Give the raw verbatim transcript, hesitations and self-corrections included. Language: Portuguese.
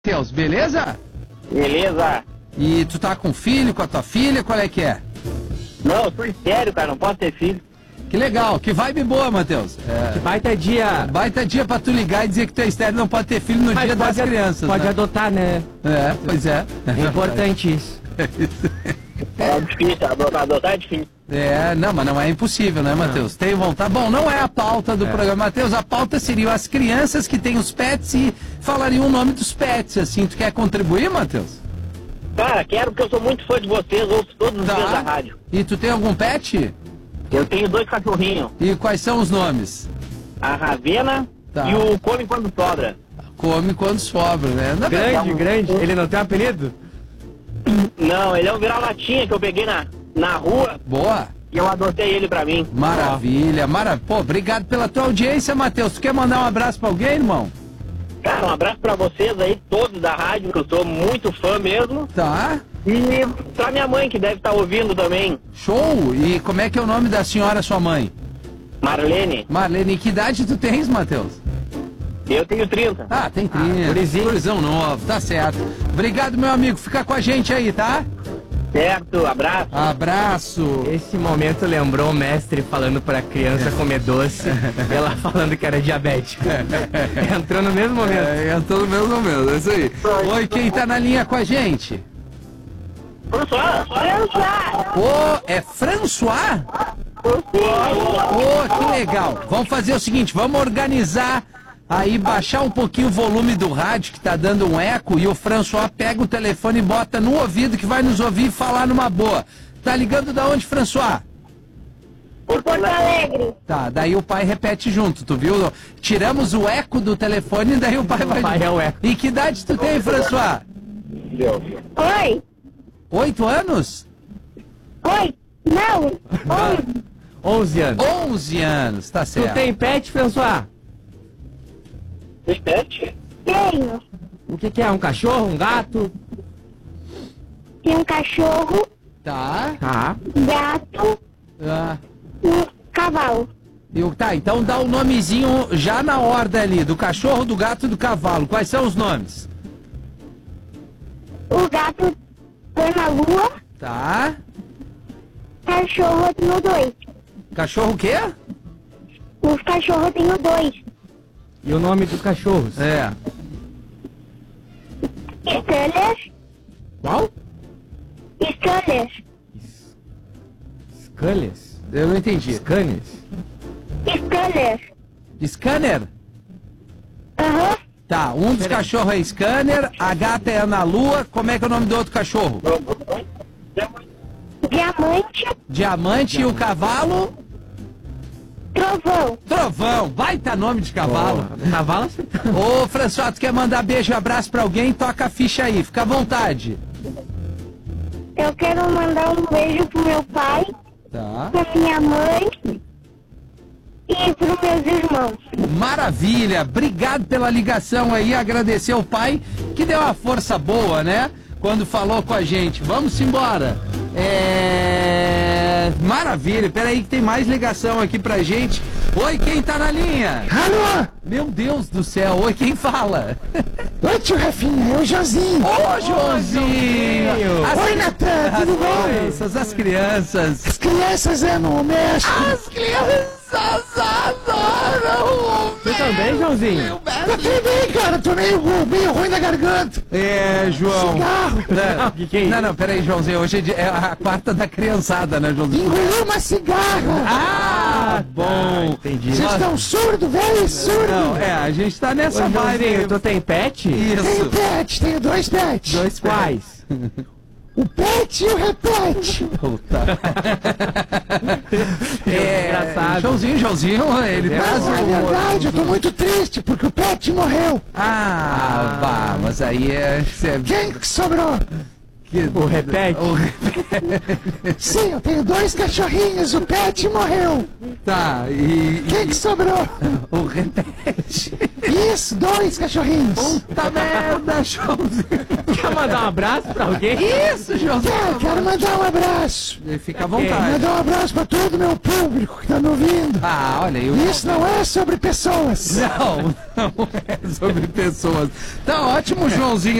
Matheus, beleza? Beleza. E tu tá com filho, com a tua filha, qual é que é? Não, eu sou sério, cara, não posso ter filho. Que legal, que vibe boa, Matheus. É. Que baita dia. Baita dia pra tu ligar e dizer que tu é estéreo, não pode ter filho no Mas dia das crianças. Pode né? adotar, né? É, pois é. É importante isso. É difícil, adotar, adotar é difícil. É, não, mas não é impossível, né, Matheus? Tem vontade. Bom, não é a pauta do É. programa, Matheus. A pauta seria as crianças que têm os pets e falariam o nome dos pets, assim. Tu quer contribuir, Matheus? Cara, quero porque eu sou muito fã de vocês, ouço todos os Tá. dias da rádio. E tu tem algum pet? Eu tenho dois cachorrinhos, E quais são os nomes? a Ravena Tá. e o Come Quando Sobra. Come quando sobra, né? Na Grande, verdade, grande. Ele não tem um apelido? Não, ele é um vira-latinha que eu peguei na, na rua boa. e eu adotei ele pra mim. Maravilha, maravilha. Pô, obrigado pela tua audiência, Matheus. Tu quer mandar um abraço pra alguém, irmão? Cara, um abraço pra vocês aí, todos da rádio, que eu sou muito fã mesmo. Tá. E pra minha mãe, que deve estar ouvindo também, Show. E como é que é o nome da senhora, sua mãe? Marlene. Marlene, que idade tu tens, Matheus? Eu tenho trinta. Ah, tem trinta. gurizinho. Gurizão novo, tá certo. Obrigado, meu amigo. Fica com a gente aí, tá? Certo, abraço. Abraço. Esse momento lembrou o mestre falando pra criança comer doce e ela falando que era diabética. Entrou no mesmo momento. É, entrou no mesmo momento, é isso aí. Oi, quem tá na linha com a gente? François? Ô, é François? Ô, que legal. Vamos fazer o seguinte, vamos organizar aí, baixar um pouquinho o volume do rádio, que tá dando um eco, e o François pega o telefone e bota no ouvido, que vai nos ouvir e falar numa boa. Tá ligando da onde, François? Porto Alegre. Tá, daí o pai repete junto, tu viu? Tiramos o eco do telefone e daí o pai vai... O pai é o eco. E que idade tu tem, François? Oi, Oito anos? oi, não, oi, onze anos. Onze anos, tá certo. Tu tem pet, François? Pet? tenho. O que, que é? Um cachorro? Um gato? Tem um cachorro, Tá. Tá. gato Ah. e um cavalo. Eu, tá, então dá o nomezinho já na ordem ali, do cachorro, do gato e do cavalo. Quais são os nomes? O gato tá na lua, Tá. cachorro eu tenho dois. Cachorro o quê? Os cachorros eu tenho dois. E o nome dos cachorros? É. Sculler, Qual? Sculler, Scullers? Eu não entendi. Scanes? Sculler. Scanner? Aham, Tá, um dos cachorros é Scanner, a gata é Ana Lua. Como é que é o nome do outro cachorro? diamante, Diamante e o cavalo? trovão. Trovão. Baita nome de cavalo. Oh, cavalo? Ô, François, tu quer mandar beijo e abraço pra alguém? Toca a ficha aí, fica à vontade. Eu quero mandar um beijo pro meu pai, Tá. pra minha mãe e pros meus irmãos. Maravilha, obrigado pela ligação aí, agradecer ao pai que deu uma força boa, né? Quando falou com a gente. Vamos embora. É... Maravilha, peraí que tem mais ligação aqui pra gente. Oi, quem tá na linha? Alô? Meu Deus do céu, oi, quem fala? Oi, tio Rafinha, é o Joãozinho. Ô, Joãozinho! As- Oi, Natan, as tudo bom? crianças, as crianças. As crianças é no México. As crianças adoram Tu também, Joãozinho? Eu também, cara, tô meio, meio ruim da garganta. É, João. Cigarro. Não, O que que é isso? não, não, peraí, Joãozinho. Hoje é, de- é a quarta da criançada, né, Joãozinho? Engoliu uma cigarra. Ah, bom. entendi. Vocês estão surdo, velho, surdo. Não, é, a gente tá nessa Ô, vibe. Joãozinho, tu tem pet? Tenho Isso. pet, tenho dois pets. Dois Quais? O pet e o repete. Puta. É, Engraçado. Joãozinho, Joãozinho, ele É, traz Não, é o... verdade, eu tô muito triste porque o pet morreu. Ah, vá, mas aí é... é- Quem que sobrou? Que- O repete? O repete. Sim, eu tenho dois cachorrinhos, o Pet morreu. Tá, e... Quem que sobrou? O repete. Isso, dois cachorrinhos. Puta merda, Joãozinho. Quer mandar um abraço pra alguém? Isso, Joãozinho. É, quero mandar um abraço. Fica à vontade. Mandar um abraço pra todo o meu público que tá me ouvindo. Ah, olha aí. o Isso não é sobre pessoas. Não, não é sobre pessoas. Tá ótimo, Joãozinho.